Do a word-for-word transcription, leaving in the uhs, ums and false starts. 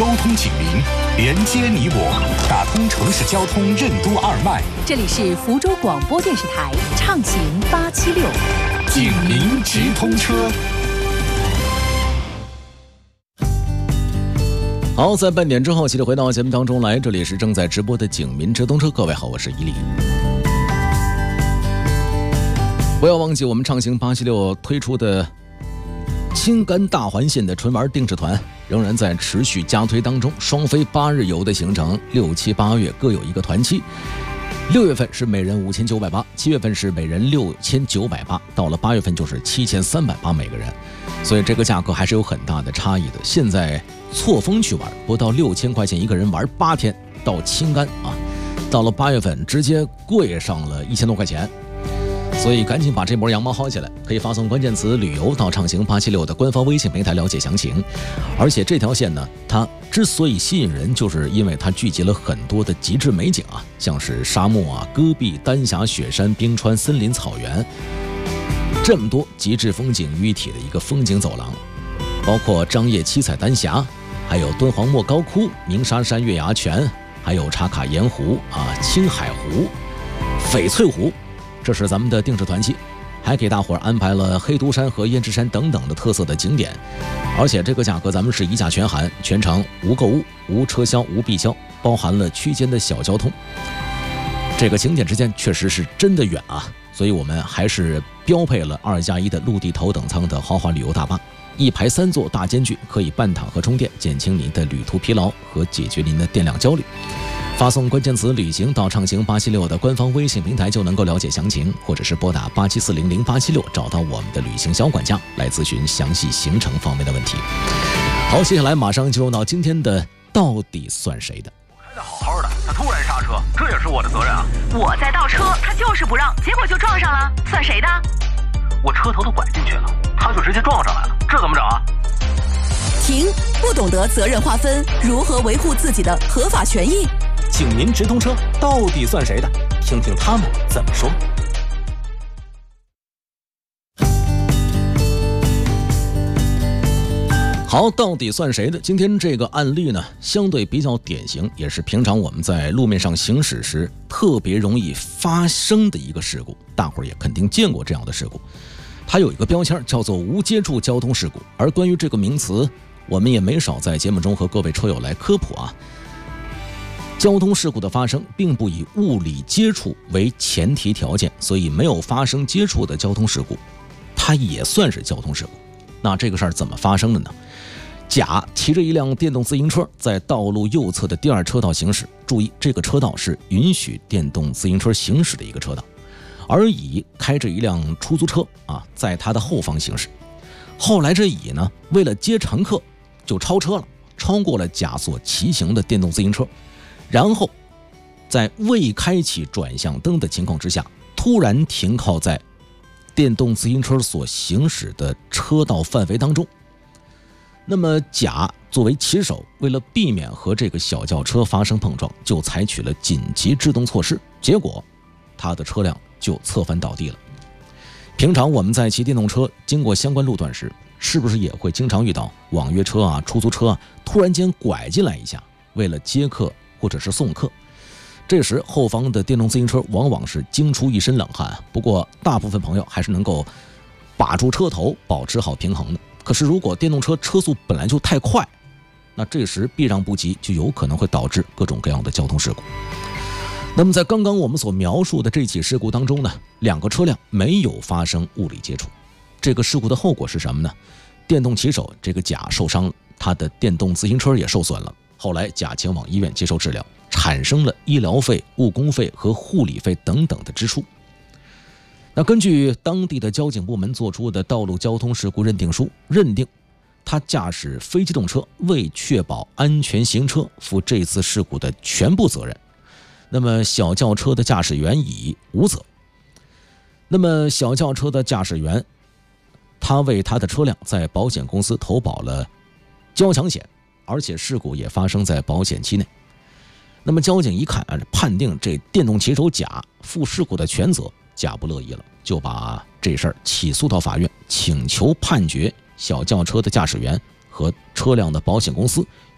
沟通警民，连接你我，打通城市交通任督二脉。 这里是福州广播电视台畅行八七六， 警民直通车。 好，在半点之后，记得回到节目当中来，这里是正在直播的警民直通车。各位好，我是伊利。不要忘记我们畅行八七六推出的青甘大环线的纯玩定制团仍然在持续加推当中，双飞八日游的行程，六七八月各有一个团期。六月份是每人五千九百八，七月份是每人六千九百八，到了八月份就是七千三百八每个人，所以这个价格还是有很大的差异的。现在错峰去玩，不到六千块钱一个人玩八天到青甘啊，到了八月份直接贵上了一千多块钱。所以赶紧把这波羊毛薅起来，可以发送关键词旅游到畅行八七六的官方微信平台了解详情。而且这条线呢，它之所以吸引人，就是因为它聚集了很多的极致美景啊，像是沙漠啊、戈壁、丹霞、雪山、冰川、森林、草原，这么多极致风景于一体的一个风景走廊，包括张掖七彩丹霞，还有敦煌莫高窟、鸣沙山月牙泉，还有茶卡盐湖啊、青海湖、翡翠湖。这是咱们的定制团期，还给大伙儿安排了黑毒山和胭脂山等等的特色的景点，而且这个价格咱们是一价全含，全程无购物、无车厢、无必销，包含了区间的小交通。这个景点之间确实是真的远啊，所以我们还是标配了二加一的陆地头等舱的豪华旅游大巴，一排三座大间距，可以半躺和充电，减轻您的旅途疲劳和解决您的电量焦虑。发送关键词旅行到畅行八七六的官方微信平台就能够了解详情，或者是拨打八七四零零八七六找到我们的旅行小管家来咨询详细行程方面的问题。好，接下来马上进入到今天的到底算谁的。 我开得好好的，他突然刹车，这也是我的责任啊！ 我在倒车，他就是不让，结果就撞上了，算谁的？ 我车头都拐进去了，他就直接撞上来了，这怎么整啊？ 停！不懂得责任划分，如何维护自己的合法权益？ 警民直通车到底算谁的？听听他们怎么说。 好，到底算谁的？今天这个案例呢，相对比较典型，也是平常我们在路面上行驶时特别容易发生的一个事故，大伙儿也肯定见过这样的事故。它有一个标签叫做无接触交通事故，而关于这个名词，我们也没少在节目中和各位车友来科普啊。交通事故的发生并不以物理接触为前提条件，所以没有发生接触的交通事故，它也算是交通事故。那这个事儿怎么发生的呢？甲骑着一辆电动自行车在道路右侧的第二车道行驶，注意这个车道是允许电动自行车行驶的一个车道，而乙开着一辆出租车啊，在他的后方行驶。后来这乙呢，为了接乘客就超车了，超过了甲所骑行的电动自行车，然后在未开启转向灯的情况之下，突然停靠在电动自行车所行驶的车道范围当中。那么甲作为骑手，为了避免和这个小轿车发生碰撞，就采取了紧急制动措施，结果他的车辆就侧翻倒地了。平常我们在骑电动车经过相关路段时，是不是也会经常遇到网约车啊、出租车啊突然间拐进来一下，为了接客或者是送客？这时后方的电动自行车往往是惊出一身冷汗，不过大部分朋友还是能够把住车头，保持好平衡的。可是如果电动车车速本来就太快，那这时避让不及，就有可能会导致各种各样的交通事故。那么在刚刚我们所描述的这起事故当中呢，两个车辆没有发生物理接触。这个事故的后果是什么呢？电动骑手这个甲受伤了，他的电动自行车也受损了。后来甲前往医院接受治疗，产生了医疗费、误工费和护理费等等的支出。那根据当地的交警部门做出的道路交通事故认定书，认定他驾驶非机动车未确保安全行车，负这次事故的全部责任。那么小轿车的驾驶员乙无责。那么小轿车的驾驶员，他为他的车辆在保险公司投保了交强险，而且事故也发生在保险期内。那么交警一看，判定这电动骑手甲负事故的全责，甲不乐意了，就把这事儿起诉到法院，请求判决小轿车的驾驶员和车辆的保险公司